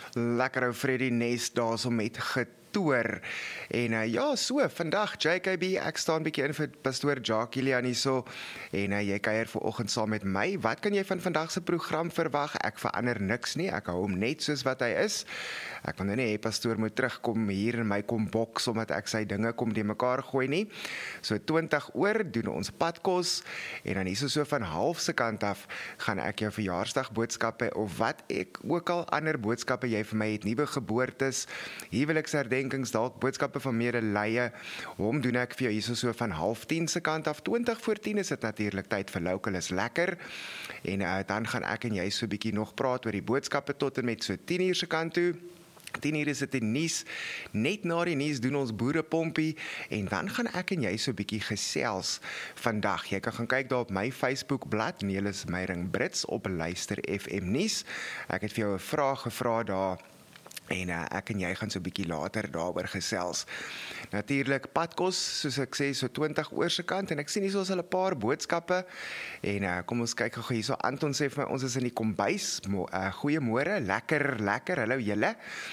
Lekker ou Freddy Nest daar so met getoer. En ja, so, vandag JKB, ek staan bietjie in vir pastoor Jacques Kilian hierso, en jy kuier vanoggend saam met my. Wat kan jy van vandag se program verwag? Ek verander niks nie, ek hou hom net soos wat hy is. Ek wil nou nie hê pastoor moet terugkom hier en my kom boks, omdat ek sy dinge kom die mekaar gooi nie. So 20 oor doen ons padkos, en dan hierso so van half se kant af, gaan ek jou verjaarsdag boodskappe, of wat ek ook al ander boodskappe jy vir my het, nuwe geboortes, huweliksherdenkings, dalk boodskappe van medelee, hom doen ek vir jou hierso so van 9:30 se kant af. 20 voor 10 is dit natuurlik tyd vir Local is lekker, en dan gaan ek en jy so bietjie nog praat oor die boodskappe tot en met so 10 uur se kant toe. 10 uur is dit die nuus, net na die nuus doen ons boerepompie, en dan gaan ek en jy so bietjie gesels vandag. Jy kan gaan kyk daar op my Facebookblad, Nelis Meyering Brits, op Luister FM Nuus. Ek het vir jou 'n vraag gevra daar, en ek en jy gaan so bietjie later daaroor gesels. Natuurlik padkos, soos ek sê, so 20 oor se kant, en ek sien hier so is al 'n paar boodskappe, en kom ons kyk gou hier so. Anton sê vir my, ons is in die kombuis, goeiemôre, lekker, hallo julle.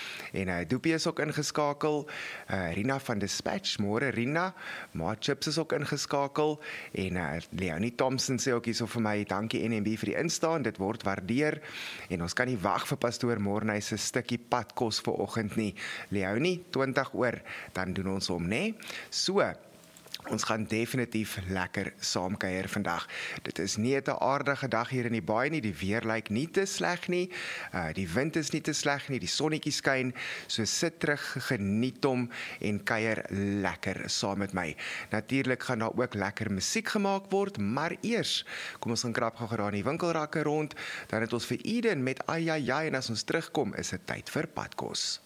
En Doopie is ook ingeskakel, Rina van Dispatch, môre Rina, Ma Chips is ook ingeskakel, en Leonie Thompson sê ook hier so vir my, dankie NMB vir die instaan, dit word waardeer, en ons kan nie wag vir pastoor Morney se stukkie padkos vir oggend nie. Leonie, 20 oor, dan doen ons hom, né? So, ons gaan definitief lekker saamkuier vandag. Dit is nie 'n aardige dag hier in die baai nie, die weer lyk nie te sleg nie, die wind is nie te sleg nie, die sonnetjie skyn, so sit terug, geniet hom en kuier lekker saam met my. Natuurlik gaan daar ook lekker musiek gemaak word, maar eers, kom ons gaan krap gou daar in die winkelrakke rond, dan het ons vir Eden met Ayayay, en as ons terugkom, is dit tyd vir padkos.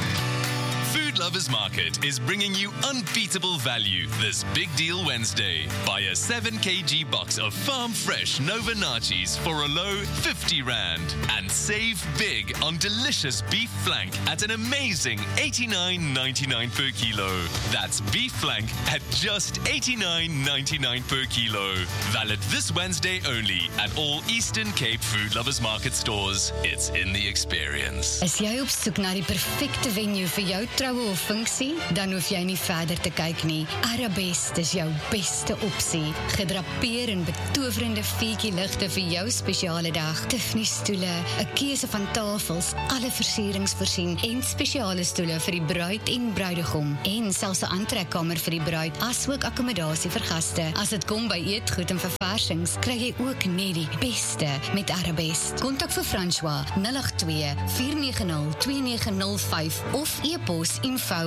Food Lovers Market is bringing you unbeatable value this Big Deal Wednesday. Buy a 7 kg box of farm fresh Nova Nachos for a low 50 Rand and save big on delicious beef flank at an amazing 89.99 per kilo. That's beef flank at just 89.99 per kilo. Valid this Wednesday only at all Eastern Cape Food Lovers Market stores. It's in the experience. Is jy op soek na die perfekte venue vir jou troue of funksie? Dan hoef jy nie verder te kyk nie. Arabest is jou beste opsie. Gedrapeer in betowerende feetjie ligte vir jou spesiale dag. Tiffany stoele, 'n keuse van tafels, alle versierings voorsien en spesiale stoele vir die bruid en bruidegom en selfs 'n aantrekkamer vir die bruid, asook akkommodasie vir gaste. As dit kom by eetgoed en verversings, kry jy ook net die beste met Arabest. Kontak vir François 082 490 2905 of e-pos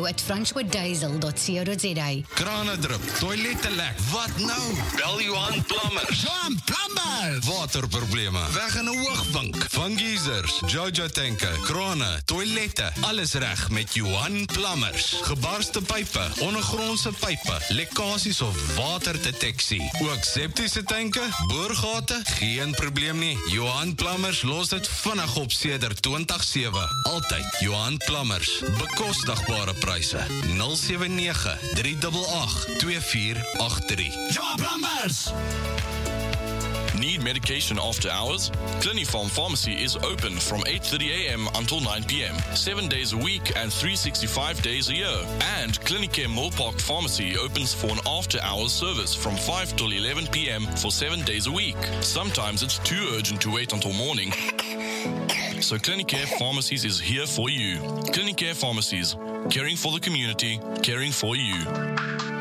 info@francoisdiesel.co.za. Krane drup, toilette lek. Wat nou? Bel Johan Plumbers. Johan Plumbers! Waterprobleme, weg in 'n hoogvink. Van geysers, Jojo tanke, krane, toilette, alles reg met Johan Plumbers. Gebarste pype, ondergrondse pype, lekkasies of waterdeteksie. Ook septiese tanke, boorgate, geen probleem nie. Johan Plumbers los dit vinnig op sedert 2007. Altyd Johan Plumbers. Bekostigbare pryse. 079 388 2483. Johan Plumbers! Need medication after hours? Clinifarm Pharmacy is open from 8:30 a.m. until 9 p.m. 7 days a week and 365 days a year. And Clinicare Millpark Pharmacy opens for an after-hours service from 5 till 11 p.m. for 7 days a week. Sometimes it's too urgent to wait until morning. So Clinicare Pharmacies is here for you. Clinicare Pharmacies, caring for the community, caring for you.